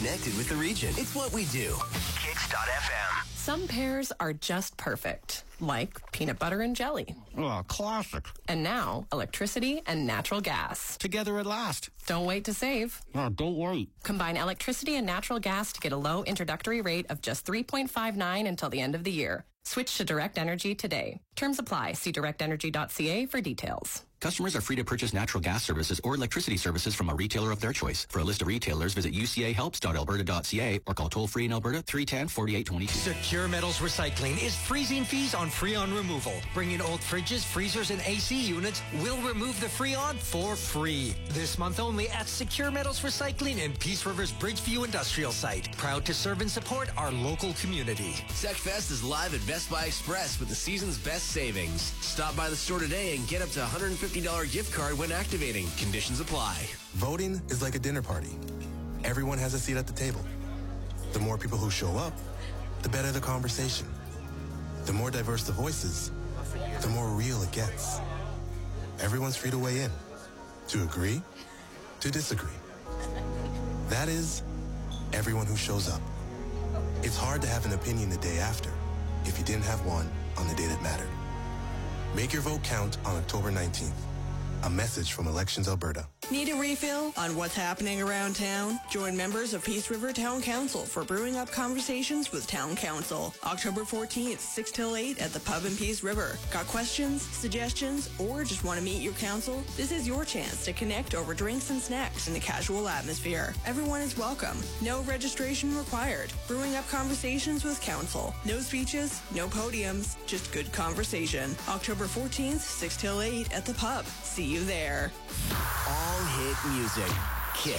connected with the region. It's what we do. Kicks.fm. Some pairs are just perfect, like peanut butter and jelly. Oh, classic. And now, electricity and natural gas. Together at last. Don't wait to save. Oh, don't wait. Combine electricity and natural gas to get a low introductory rate of just $3.59 until the end of the year. Switch to Direct Energy today. Terms apply. See directenergy.ca for details. Customers are free to purchase natural gas services or electricity services from a retailer of their choice. For a list of retailers, visit ucahelps.alberta.ca or call toll-free in Alberta 310-4822. Secure Metals Recycling is freezing fees on Freon removal. Bring in old fridges, freezers, and AC units. We'll remove the Freon for free. This month only at Secure Metals Recycling in Peace River's Bridgeview Industrial Site. Proud to serve and support our local community. SecFest is live at Best Buy Express with the season's best savings. Stop by the store today and get up to $150 gift card when activating. Conditions apply. Voting is like a dinner party. Everyone has a seat at the table. The more people who show up, the better the conversation. The more diverse the voices, the more real it gets. Everyone's free to weigh in, to agree, to disagree. That is, everyone who shows up. It's hard to have an opinion the day after if you didn't have one on the day that mattered. Make your vote count on October 19th. A message from Elections Alberta. Need a refill on what's happening around town? Join members of Peace River Town Council for Brewing Up Conversations with Town Council. October 14th, 6 till 8 at the pub in Peace River. Got questions, suggestions, or just want to meet your council? This is your chance to connect over drinks and snacks in the casual atmosphere. Everyone is welcome. No registration required. Brewing Up Conversations with Council. No speeches, no podiums, just good conversation. October 14th, 6 till 8 at the pub. See you there. All hit music.